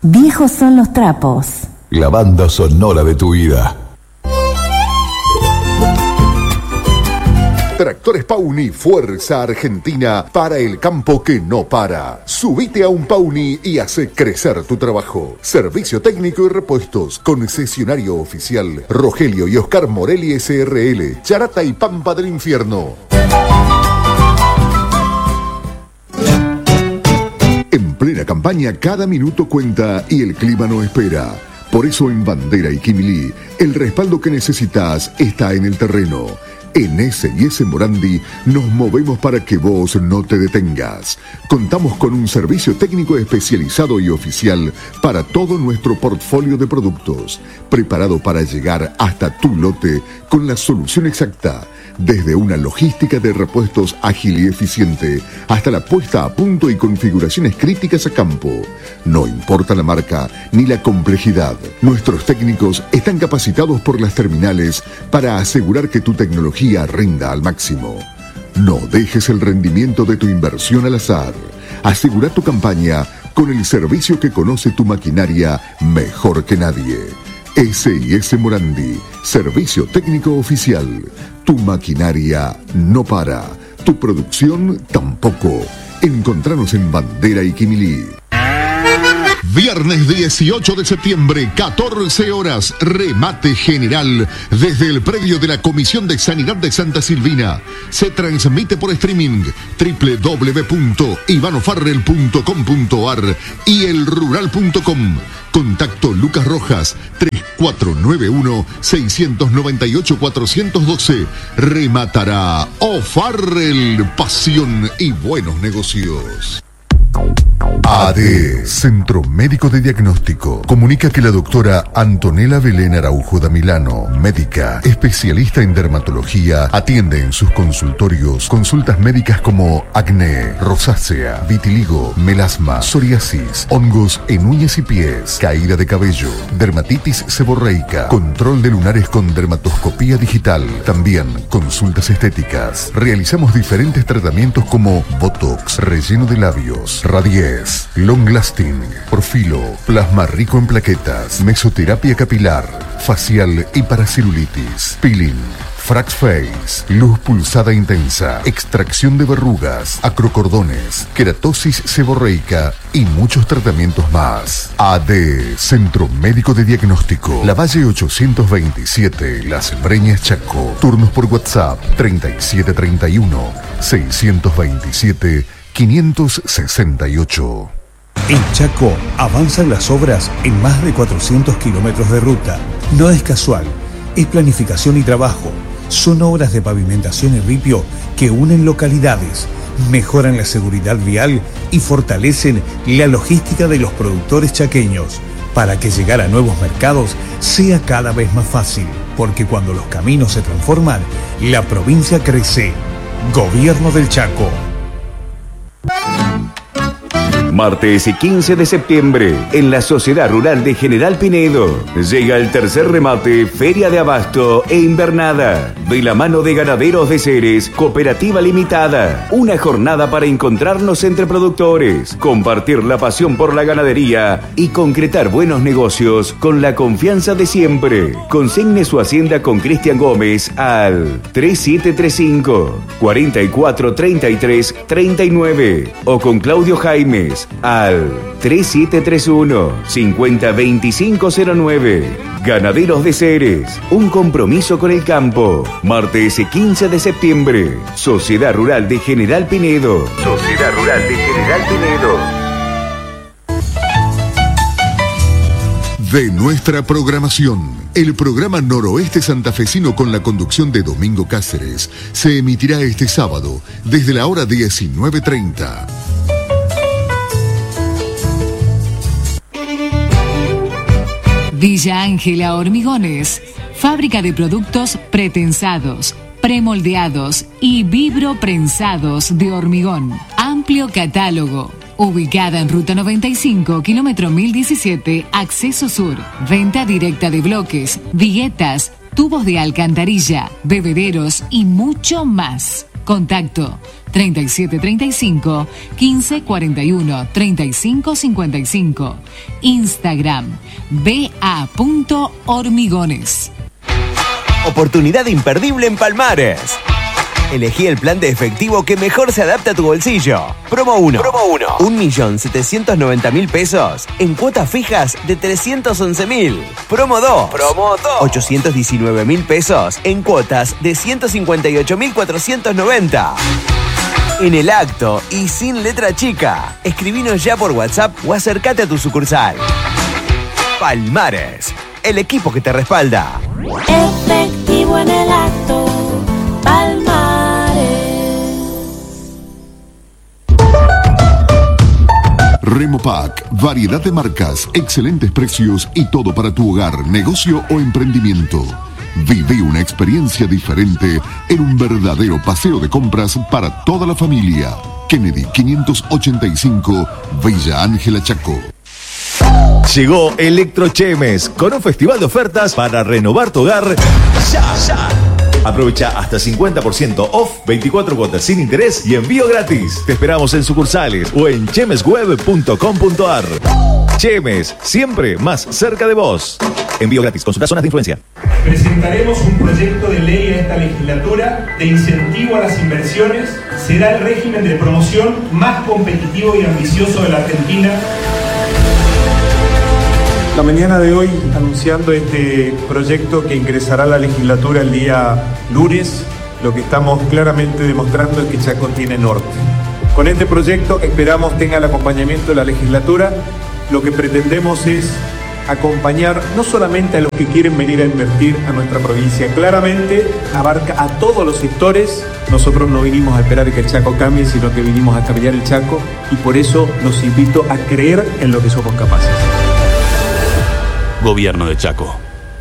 Viejos son los trapos. La banda sonora de tu vida. Tractores Pawny, fuerza argentina para el campo que no para. Subite a un Pawny y hace crecer tu trabajo. Servicio técnico y repuestos. Concesionario oficial Rogelio y Oscar Morelli SRL, Charata y Pampa del Infierno. En plena campaña, cada minuto cuenta y el clima no espera. Por eso en Bandera y Quimilí, el respaldo que necesitas está en el terreno. En S&S Morandi nos movemos para que vos no te detengas. Contamos con un servicio técnico especializado y oficial para todo nuestro portfolio de productos, preparado para llegar hasta tu lote con la solución exacta. Desde una logística de repuestos ágil y eficiente hasta la puesta a punto y configuraciones críticas a campo. No importa la marca ni la complejidad, nuestros técnicos están capacitados por las terminales para asegurar que tu tecnología rinda al máximo. No dejes el rendimiento de tu inversión al azar. Asegura tu campaña con el servicio que conoce tu maquinaria mejor que nadie. S&S Morandi, servicio técnico oficial. Tu maquinaria no para, tu producción tampoco. Encontranos en Bandera y Quimilí. Viernes 18 de septiembre, 14 horas, remate general desde el predio de la Comisión de Sanidad de Santa Silvina. Se transmite por streaming www.ivanofarrell.com.ar y elrural.com. Contacto Lucas Rojas 3491-698-412. Rematará O'Farrell, pasión y buenos negocios. AD, Centro Médico de Diagnóstico, comunica que la doctora Antonella Belén Araujo da Milano, médica, especialista en dermatología, atiende en sus consultorios consultas médicas como acné, rosácea, vitiligo, melasma, psoriasis, hongos en uñas y pies, caída de cabello, dermatitis seborreica, control de lunares con dermatoscopía digital, también consultas estéticas. Realizamos diferentes tratamientos como botox, relleno de labios, radies, long lasting, porfilo, plasma rico en plaquetas, mesoterapia capilar, facial y para celulitis, peeling, Frax Face, luz pulsada intensa, extracción de verrugas, acrocordones, queratosis seborreica y muchos tratamientos más. AD, Centro Médico de Diagnóstico, Lavalle 827, Las Breñas, Chaco. Turnos por WhatsApp 3731-627-568. En Chaco avanzan las obras en más de 400 kilómetros de ruta. No es casual, es planificación y trabajo. Son obras de pavimentación y ripio que unen localidades, mejoran la seguridad vial y fortalecen la logística de los productores chaqueños para que llegar a nuevos mercados sea cada vez más fácil. Porque cuando los caminos se transforman, la provincia crece. Gobierno del Chaco. Martes y 15 de septiembre, en la Sociedad Rural de General Pinedo, llega el tercer remate Feria de Abasto e Invernada, de la mano de Ganaderos de Ceres, Cooperativa Limitada. Una jornada para encontrarnos entre productores, compartir la pasión por la ganadería y concretar buenos negocios con la confianza de siempre. Consigne su hacienda con Cristian Gómez al 3735 4433 39 o con Claudio Jaimes al 3731 502509. Ganaderos de Ceres, un compromiso con el campo. Martes 15 de septiembre, Sociedad Rural de General Pinedo. Sociedad Rural de General Pinedo. De nuestra programación, el programa Noroeste Santafesino con la conducción de Domingo Cáceres se emitirá este sábado desde la hora 19:30. Villa Ángela Hormigones, fábrica de productos pretensados, premoldeados y vibroprensados de hormigón. Amplio catálogo. Ubicada en Ruta 95, kilómetro 1017, Acceso Sur. Venta directa de bloques, viguetas, tubos de alcantarilla, bebederos y mucho más. Contacto 3735 1541 3555. Instagram ba.hormigones. Oportunidad imperdible en Palmares. Elegí el plan de efectivo que mejor se adapta a tu bolsillo. Promo 1. 1.790.000 pesos en cuotas fijas de 311.000. Promo 2. 819.000 pesos en cuotas de 158.490. En el acto y sin letra chica. Escribinos ya por WhatsApp o acércate a tu sucursal. Palmares, el equipo que te respalda. Efectivo en el acto, Palmares. Remopac, variedad de marcas, excelentes precios y todo para tu hogar, negocio o emprendimiento. Vive una experiencia diferente en un verdadero paseo de compras para toda la familia. Kennedy 585, Villa Ángela, Chaco. Llegó Electrochemes con un festival de ofertas para renovar tu hogar ya. Aprovecha hasta 50% off, 24 cuotas sin interés y envío gratis. Te esperamos en sucursales o en chemesweb.com.ar. Chemes, siempre más cerca de vos. Envío gratis. Consulta zonas de influencia. Presentaremos un proyecto de ley en esta legislatura de incentivo a las inversiones. Será el régimen de promoción más competitivo y ambicioso de la Argentina. La mañana de hoy anunciando este proyecto que ingresará a la legislatura el día lunes, lo que estamos claramente demostrando es que Chaco tiene norte. Con este proyecto esperamos tenga el acompañamiento de la legislatura. Lo que pretendemos es acompañar no solamente a los que quieren venir a invertir a nuestra provincia, claramente abarca a todos los sectores. Nosotros no vinimos a esperar que el Chaco cambie, sino que vinimos a cambiar el Chaco y por eso los invito a creer en lo que somos capaces. Gobierno de Chaco.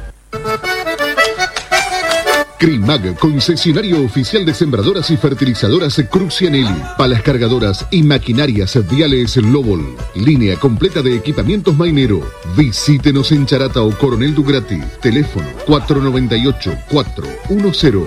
Crimag, concesionario oficial de sembradoras y fertilizadoras Crucianelli, palas cargadoras y maquinarias viales Lobol. Línea completa de equipamientos Mainero. Visítenos en Charata o Coronel Dugrati. Teléfono 498-410.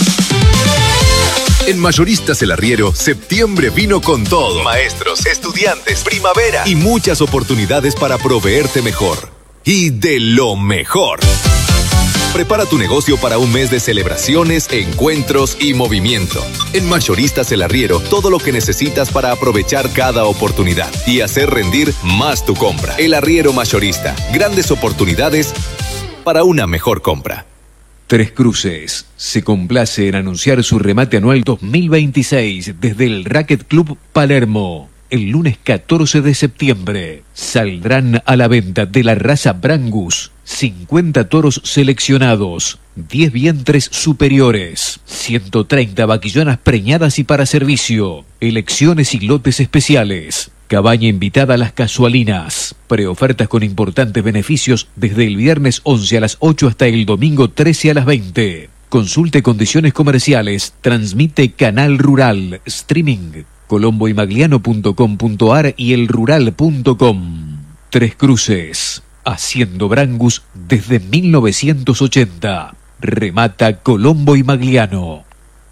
En Mayoristas El Arriero, septiembre vino con todo. Maestros, estudiantes, primavera y muchas oportunidades para proveerte mejor. Y de lo mejor. Prepara tu negocio para un mes de celebraciones, encuentros y movimiento. En Mayoristas El Arriero, todo lo que necesitas para aprovechar cada oportunidad y hacer rendir más tu compra. El Arriero Mayorista, grandes oportunidades para una mejor compra. Tres Cruces se complace en anunciar su remate anual 2026 desde el Racket Club Palermo. El lunes 14 de septiembre saldrán a la venta de la raza Brangus 50 toros seleccionados, 10 vientres superiores, 130 vaquillonas preñadas y para servicio, elecciones y lotes especiales. Cabaña invitada a las casualinas. Preofertas con importantes beneficios desde el viernes 11 a las 8 hasta el domingo 13 a las 20. Consulte condiciones comerciales. Transmite Canal Rural. Streaming colomboymagliano.com.ar y elrural.com. Tres Cruces. Haciendo Brangus desde 1980. Remata Colombo y Magliano.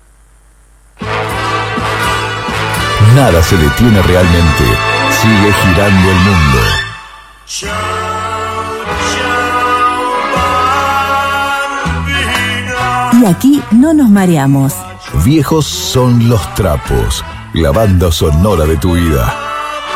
Nada se detiene realmente. Sigue girando el mundo. Y aquí no nos mareamos. Viejos son los trapos. La banda sonora de tu vida.